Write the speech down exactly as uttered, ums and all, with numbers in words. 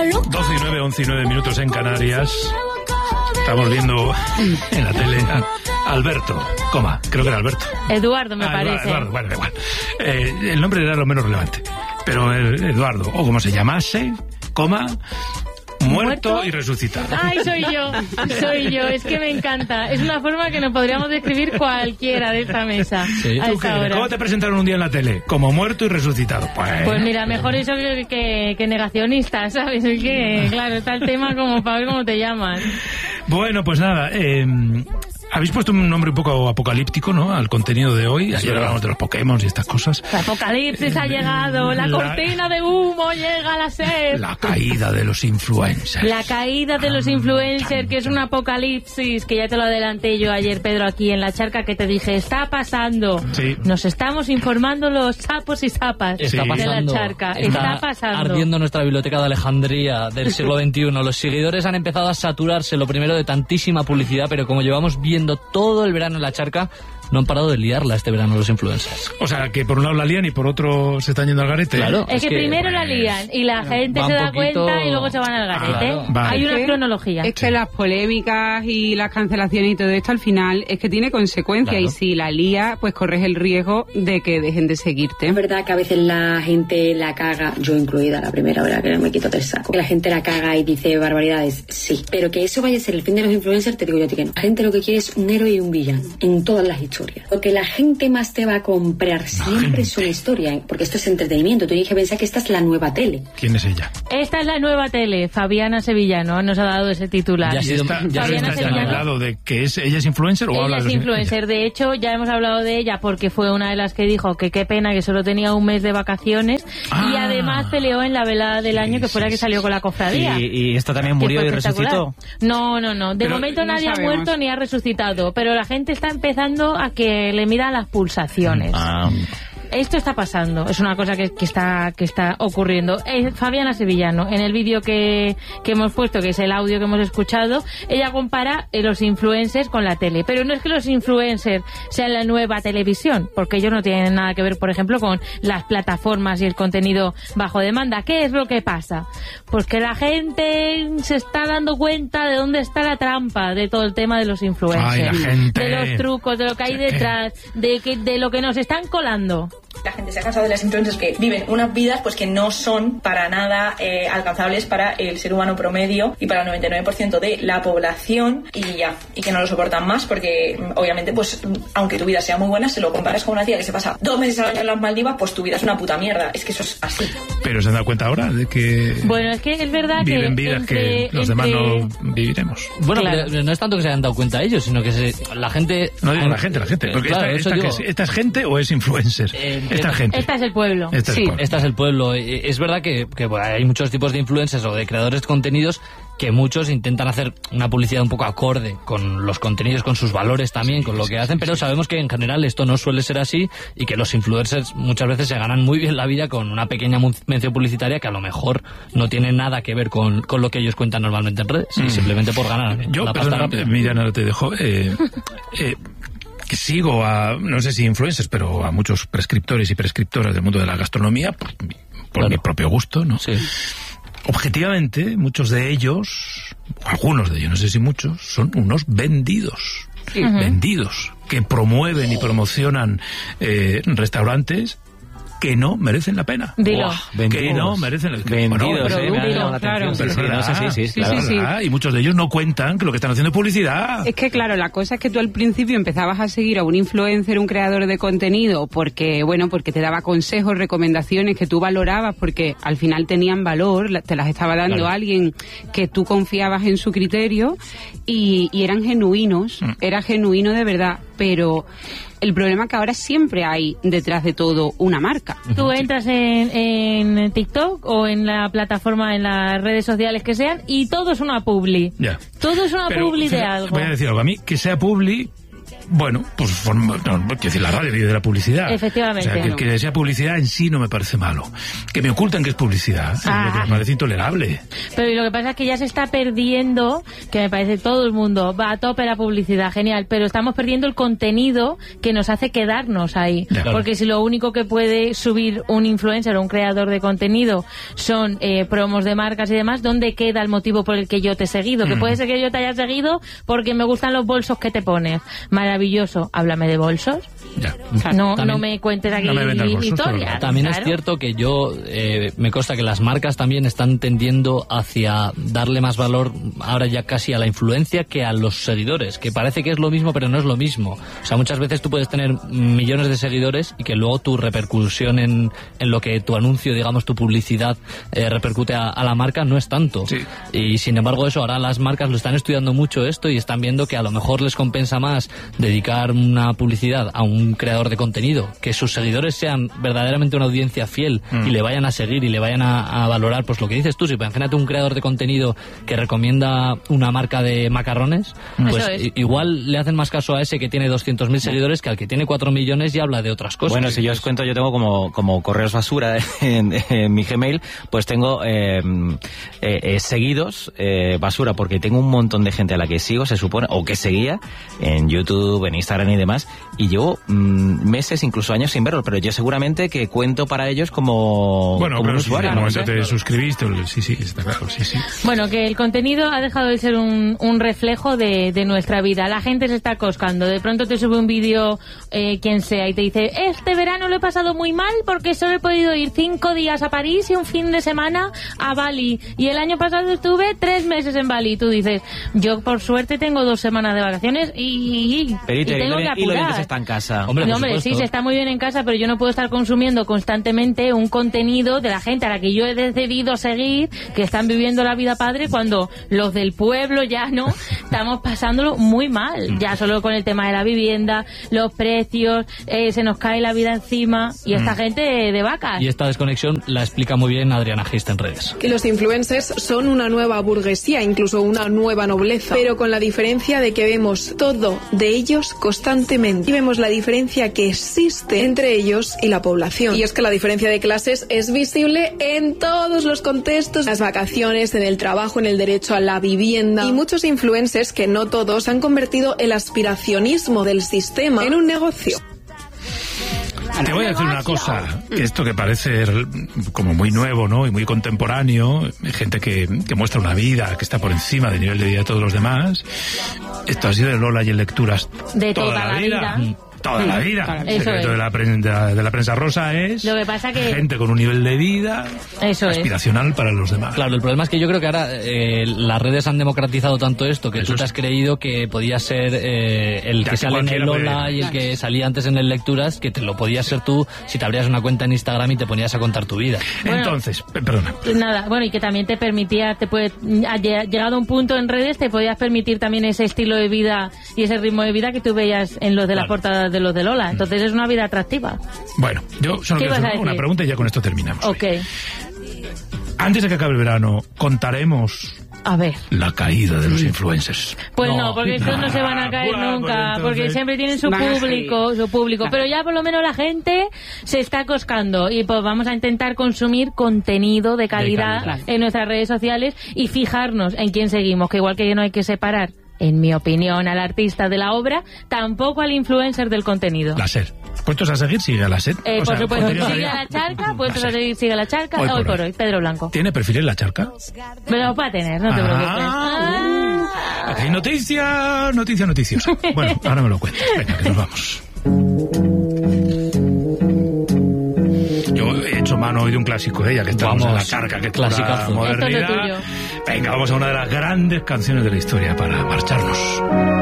doce y nueve, once y nueve minutos en Canarias. Estamos viendo en la tele a Alberto, coma, creo que era Alberto. Eduardo, me ah, parece. Eduardo, bueno, igual. Eh, el nombre era lo menos relevante. Pero el Eduardo, o como se llamase, coma, muerto, muerto y resucitado. Ay, soy yo, soy yo, es que me encanta. Es una forma que nos podríamos describir cualquiera de esta mesa. Sí. A esta hora. ¿Cómo te presentaron un día en la tele? Como muerto y resucitado. Pues, pues mira, mejor eso que, que, que negacionista, ¿sabes? Es que, claro, está el tema como para ver cómo te llaman. Bueno, pues nada, eh, habéis puesto un nombre un poco apocalíptico, ¿no?, al contenido de hoy. Ayer hablamos de los Pokémon y estas cosas. El apocalipsis eh, ha llegado, la, la cortina de humo llega a la sed. La caída de los influencers. La caída de los influencers, que es un apocalipsis, que ya te lo adelanté yo ayer, Pedro, aquí en la charca, que te dije, está pasando. Sí. Nos estamos informando los sapos y sapas sí. de la charca. Está, está pasando. Ardiendo nuestra biblioteca de Alejandría del siglo veintiuno. Los seguidores han empezado a saturarse, lo primero, de tantísima publicidad, pero como llevamos viendo todo el verano en la charca, no han parado de liarla este verano los influencers. O sea, que por un lado la lían y por otro se están yendo al garete. Claro. Es, es que, que primero pues, la lían y la gente se da poquito... cuenta y luego se van al garete. Ah, claro. Vale. Hay una es cronología. Es que las polémicas y las cancelaciones y todo esto al final es que tiene consecuencias, claro. Y si la lía, pues corres el riesgo de que dejen de seguirte. Es verdad que a veces la gente la caga, yo incluida la primera, verdad que no me quito tres sacos. Que la gente la caga y dice barbaridades, sí. Pero que eso vaya a ser el fin de los influencers, te digo yo a ti que no. La gente lo que quiere es un héroe y un villano en todas las historias. Porque la gente más te va a comprar siempre es una historia, porque esto es entretenimiento. Tú tienes que pensar que esta es la nueva tele. ¿Quién es ella? Esta es la nueva tele. Fabiana Sevillano nos ha dado ese titular. ¿Ya, sido, está, ya Fabiana está hablado de que es, ella es influencer o ella habla es de influencer. Ella? De hecho, ya hemos hablado de ella porque fue una de las que dijo que qué pena que solo tenía un mes de vacaciones ah, y además peleó en la velada del sí, año que fue la que salió con la cofradía. ¿Y, y esta también murió y resucitó? No, no, no. De pero momento no nadie sabemos. ha muerto ni ha resucitado, pero la gente está empezando a que le midan las pulsaciones. Ah. Esto está pasando, es una cosa que, que está que está ocurriendo. Eh, Fabiana Sevillano, en el vídeo que, que hemos puesto, que es el audio que hemos escuchado, ella compara eh, los influencers con la tele. Pero no es que los influencers sean la nueva televisión, porque ellos no tienen nada que ver, por ejemplo, con las plataformas y el contenido bajo demanda. ¿Qué es lo que pasa? Pues que la gente se está dando cuenta de dónde está la trampa de todo el tema de los influencers. Ay, la gente. De los trucos, de lo que hay detrás, de, que, de lo que nos están colando. La gente se ha cansado de las influencers que viven unas vidas pues que no son para nada eh, alcanzables para el ser humano promedio y para el noventa y nueve por ciento de la población y ya, y que no lo soportan más porque obviamente pues aunque tu vida sea muy buena, si lo comparas con una tía que se pasa dos meses al año en las Maldivas, pues tu vida es una puta mierda. Es que eso es así. Pero se han dado cuenta ahora de que bueno, es que es verdad viven que vidas entre, que los entre... demás no viviremos. Bueno, claro. pero no es tanto que se hayan dado cuenta ellos, sino que se, la gente... No digo la gente, la gente. Porque claro, esta, esta, digo, es, ¿esta es gente o es influencer? Eh, esta es gente. Esta es el pueblo. Este sí, es el pueblo. esta es el pueblo. Es verdad que, que bueno, hay muchos tipos de influencers o de creadores de contenidos que muchos intentan hacer una publicidad un poco acorde con los contenidos, con sus valores también, con lo que hacen, pero sabemos que en general esto no suele ser así y que los influencers muchas veces se ganan muy bien la vida con una pequeña mención publicitaria que a lo mejor no tiene nada que ver con, con lo que ellos cuentan normalmente en redes, mm. y simplemente por ganar Yo, la pasta perdona, rápida. Mira, no te dejo... Eh, eh, que sigo a, no sé si influencers, pero a muchos prescriptores y prescriptoras del mundo de la gastronomía, por, por claro. mi propio gusto, ¿no? Sí. Objetivamente, muchos de ellos, algunos de ellos, no sé si muchos, son unos vendidos. Sí. Uh-huh. Vendidos, que promueven y promocionan eh, restaurantes que no merecen la pena. Dilo. Wow, que no merecen la pena. Vendidos, bueno, eh, me ha llamado claro. la atención. Pero Sí, sí, verdad, no sé, sí, sí, sí, claro. sí, sí. Y muchos de ellos no cuentan que lo que están haciendo es publicidad. Es que claro, la cosa es que tú al principio empezabas a seguir a un influencer, un creador de contenido, porque bueno, porque te daba consejos, recomendaciones que tú valorabas, porque al final tenían valor, te las estaba dando claro. alguien que tú confiabas en su criterio y, y eran genuinos, mm. era genuino de verdad, pero el problema es que ahora siempre hay detrás de todo una marca. Tú entras en, en TikTok o en la plataforma, en las redes sociales que sean, y todo es una publi. Ya. Todo es una Pero, publi de fíjate, algo. Voy a decir algo. A mí, que sea publi, Bueno, pues forma, no, quiero decir, la radio vive de la publicidad. Efectivamente. O sea, que, que sea publicidad en sí no me parece malo. Que me oculten que es publicidad, ah. es lo que me parece intolerable. Pero y lo que pasa es que ya se está perdiendo, que me parece todo el mundo va a tope la publicidad, genial, pero estamos perdiendo el contenido que nos hace quedarnos ahí. Claro. Porque si lo único que puede subir un influencer o un creador de contenido son eh, promos de marcas y demás, ¿dónde queda el motivo por el que yo te he seguido? Mm. Que puede ser que yo te haya seguido porque me gustan los bolsos que te pones. Maravilloso, háblame de bolsos. Ya. No, también, no me cuentes aquí no me historias. También claro. Es cierto que yo, eh, me consta que las marcas también están tendiendo hacia darle más valor ahora ya casi a la influencia que a los seguidores, que parece que es lo mismo pero no es lo mismo. O sea, muchas veces tú puedes tener millones de seguidores y que luego tu repercusión en, en lo que tu anuncio, digamos, tu publicidad eh, repercute a, a la marca no es tanto. Sí. Y sin embargo eso, ahora las marcas lo están estudiando mucho esto y están viendo que a lo mejor les compensa más dedicar una publicidad a un creador de contenido, que sus seguidores sean verdaderamente una audiencia fiel mm. y le vayan a seguir y le vayan a, a valorar, pues lo que dices tú, si imagínate un creador de contenido que recomienda una marca de macarrones, mm. pues es. igual le hacen más caso a ese que tiene doscientos mil seguidores que al que tiene cuatro millones y habla de otras cosas. Bueno, si yo os cuento, yo tengo como, como correos basura en, en mi Gmail, pues tengo eh, eh, eh, seguidos eh, basura, porque tengo un montón de gente a la que sigo, se supone, o que seguía en YouTube, en Instagram y demás, y llevo mmm, meses, incluso años sin verlo, pero yo seguramente que cuento para ellos como, bueno, como claro, un usuario. Sí, ¿no? no, te claro. suscribiste, sí, sí, está claro, sí, sí. Bueno, que el contenido ha dejado de ser un, un reflejo de, de nuestra vida. La gente se está coscando. De pronto te sube un vídeo, eh, quien sea, y te dice, este verano lo he pasado muy mal porque solo he podido ir cinco días a París y un fin de semana a Bali. Y el año pasado estuve tres meses en Bali. Y tú dices, yo por suerte tengo dos semanas de vacaciones y, pero y, y tengo que apurar. Y lo bien que se está en casa. Hombre, no, hombre, sí, se está muy bien en casa, pero yo no puedo estar consumiendo constantemente un contenido de la gente a la que yo he decidido seguir, que están viviendo la vida padre, cuando los del pueblo ya no estamos pasándolo muy mal. Ya solo con el tema de la vivienda, los precios, eh, se nos cae la vida encima y esta mm. gente de vacas. Y esta desconexión la explica muy bien Adriana Gist en redes. Que los influencers son una nueva burguesía, incluso una nueva nobleza, pero con la diferencia de que vemos todo de ellos constantemente y vemos la diferencia que existe entre ellos y la población. Y es que la diferencia de clases es visible en todos los contextos, en las vacaciones, en el trabajo, en el derecho a la vivienda. Y muchos influencers, que no todos, han convertido el aspiracionismo del sistema en un negocio. Te voy a decir una cosa, que esto que parece como muy nuevo, ¿no? Y muy contemporáneo, gente que, que muestra una vida que está por encima del nivel de vida de todos los demás. Esto ha sido de Lola y en lecturas de toda, toda la vida. vida. Toda la vida. El secreto de la, prensa, de la prensa rosa es lo que pasa que gente con un nivel de vida eso aspiracional es. para los demás. Claro, el problema es que yo creo que ahora eh, las redes han democratizado tanto esto que eso tú te has creído que podía ser eh, el ya que sale en el Lola puede... y el que salía antes en el Lecturas, que te lo podías ser tú si te abrías una cuenta en Instagram y te ponías a contar tu vida. Bueno, entonces, perdona. Nada, bueno, y que también te permitía, te puede, llegado a un punto en redes, te podías permitir también ese estilo de vida y ese ritmo de vida que tú veías en los de las claro. portadas de los de Lola. Entonces es una vida atractiva. Bueno, yo solo quiero hacer una pregunta y ya con esto terminamos. Ok. Antes de que acabe el verano, contaremos a ver la caída de los influencers. Pues no, no porque estos no, no se van a caer bueno, nunca, pues entonces, porque siempre tienen su público, su público, pero ya por lo menos la gente se está coscando y pues vamos a intentar consumir contenido de calidad, de calidad en nuestras redes sociales y fijarnos en quién seguimos, que igual que no hay que separar, en mi opinión, al artista de la obra, tampoco al influencer del contenido. La SER. ¿Puestos a seguir? Sigue a la SER. Eh, o por sea, supuesto, sigue a la Charca, puestos a seguir, sigue a la Charca, hoy, hoy por hoy. hoy, Pedro Blanco. ¿Tiene perfil en la Charca? Pero va a tener, no te ah, preocupes. Ah. Uh, aquí hay noticia, noticia noticiosa. Bueno, ahora me lo cuentas. Venga, que nos vamos. Yo he hecho mano hoy de un clásico de ella, que estamos vamos, en la Charca, que es la modernidad. Venga, vamos a una de las grandes canciones de la historia para marcharnos.